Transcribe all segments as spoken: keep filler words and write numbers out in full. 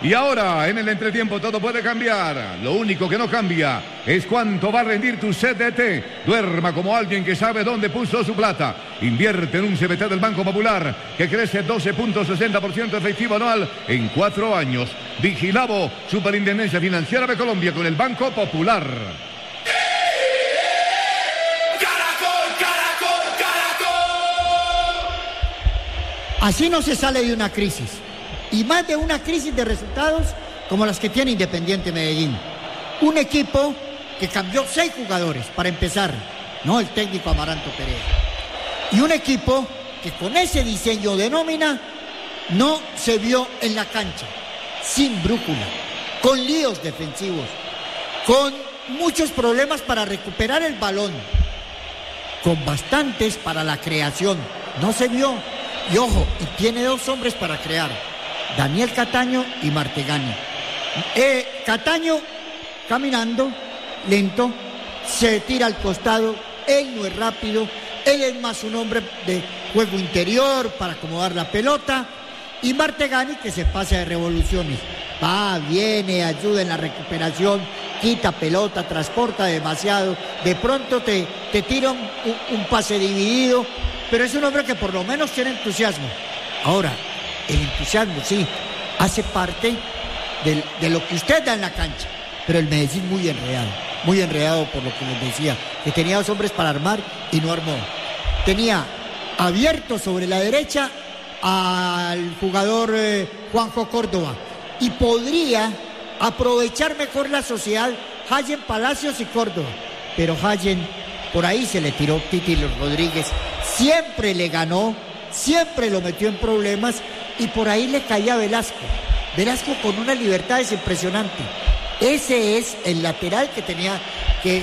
Y ahora, en el entretiempo, todo puede cambiar. Lo único que no cambia es cuánto va a rendir tu C D T. Duerma como alguien que sabe dónde puso su plata. Invierte en un C B T del Banco Popular que crece doce punto sesenta por ciento efectivo anual en cuatro años. Vigilado, Superintendencia Financiera de Colombia con el Banco Popular. Así no se sale de una crisis. Y más de una crisis de resultados como las que tiene Independiente Medellín. Un equipo que cambió seis jugadores, para empezar, no el técnico Amaranto Perea. Y un equipo que con ese diseño de nómina no se vio en la cancha, sin brújula, con líos defensivos, con muchos problemas para recuperar el balón, con bastantes para la creación. No se vio. Y ojo, y tiene dos hombres para crear. Daniel Cataño y Martegani. Eh, Cataño caminando, lento, se tira al costado, él no es rápido, él es más un hombre de juego interior para acomodar la pelota, y Martegani que se pasa de revoluciones, va, viene, ayuda en la recuperación, quita pelota, transporta demasiado, de pronto te, te tira un, un pase dividido, pero es un hombre que por lo menos tiene entusiasmo. Ahora, el entusiasmo, sí, hace parte de, de lo que usted da en la cancha. Pero el Medellín muy enredado, muy enredado por lo que les decía, que tenía dos hombres para armar y no armó. Tenía abierto sobre la derecha al jugador eh, Juanjo Córdoba y podría aprovechar mejor la sociedad Hayen Palacios y Córdoba. Pero Hayen, por ahí se le tiró Titi Rodríguez, siempre le ganó, siempre lo metió en problemas. Y por ahí le caía Velasco. Velasco con una libertad es impresionante. Ese es el lateral que tenía que,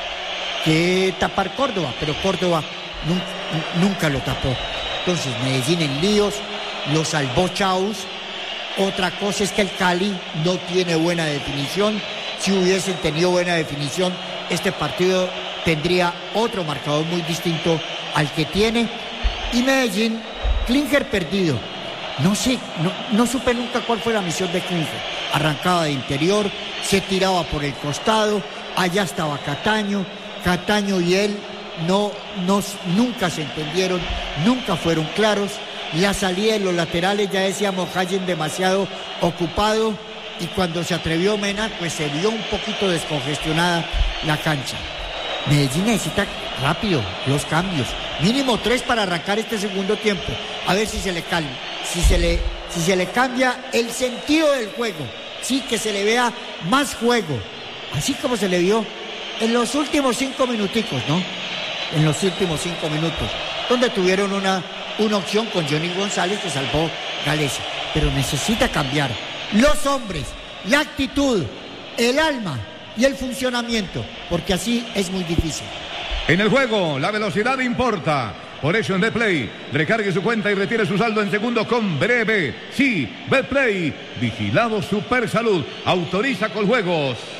que tapar Córdoba, pero Córdoba nunca, nunca lo tapó. Entonces Medellín en líos, lo salvó Chaus. Otra cosa es que el Cali no tiene buena definición. Si hubiesen tenido buena definición, este partido tendría otro marcador muy distinto al que tiene. Y Medellín, Klinger perdido. No sé, no, no supe nunca cuál fue la misión de Klinger. Arrancaba de interior, se tiraba por el costado, allá estaba Cataño, Cataño y él no, no, nunca se entendieron, nunca fueron claros. La salida de los laterales, ya decíamos, Hayen demasiado ocupado, y cuando se atrevió Mena, pues se vio un poquito descongestionada la cancha. Medellín necesita rápido los cambios, mínimo tres para arrancar este segundo tiempo, a ver si se le calma, si se le, si se le cambia el sentido del juego, sí, que se le vea más juego, así como se le vio en los últimos cinco minuticos, ¿no? En los últimos cinco minutos, donde tuvieron una, una opción con Johnny González que salvó Galeza, pero necesita cambiar los hombres, la actitud, el alma y el funcionamiento, porque así es muy difícil. En el juego, la velocidad importa. Por eso en Betplay, recargue su cuenta y retire su saldo en segundo con breve. Sí, Betplay, vigilado Super Salud, autoriza con juegos.